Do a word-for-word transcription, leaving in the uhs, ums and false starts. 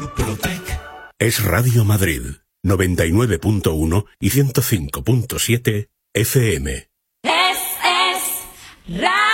Murprotec. Es Radio Madrid, noventa y nueve punto uno y ciento cinco punto siete F M. Es, es, Radio.